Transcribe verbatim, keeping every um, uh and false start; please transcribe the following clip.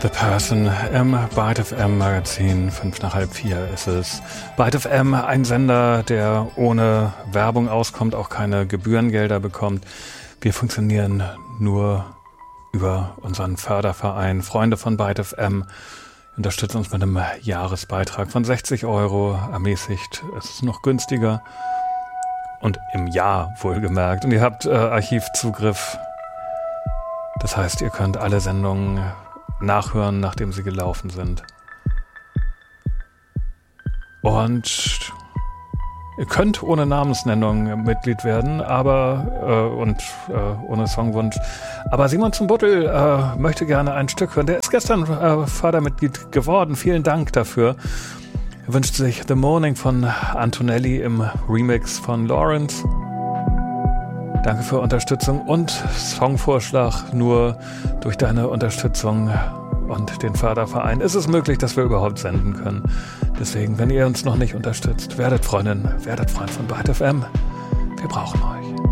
The Person im Byte F M Magazin. Fünf nach halb vier ist es. Byte F M, ein Sender, der ohne Werbung auskommt, auch keine Gebührengelder bekommt. Wir funktionieren nur über unseren Förderverein Freunde von Byte F M. Unterstützt uns mit einem Jahresbeitrag von sechzig Euro. Ermäßigt ist es noch günstiger. Und im Jahr wohlgemerkt. Und ihr habt äh, Archivzugriff. Das heißt, ihr könnt alle Sendungen nachhören, nachdem sie gelaufen sind. Und ihr könnt ohne Namensnennung Mitglied werden, aber äh, und äh, ohne Songwunsch. Aber Simon zum Buttel äh, möchte gerne ein Stück hören. Der ist gestern äh, Fördermitglied geworden. Vielen Dank dafür. Er wünscht sich The Morning von Antonelli im Remix von Lawrence. Danke für Unterstützung und Songvorschlag. Nur durch deine Unterstützung und den Förderverein ist es möglich, dass wir überhaupt senden können. Deswegen, wenn ihr uns noch nicht unterstützt, werdet Freundin, werdet Freund von Byte F M. Wir brauchen euch.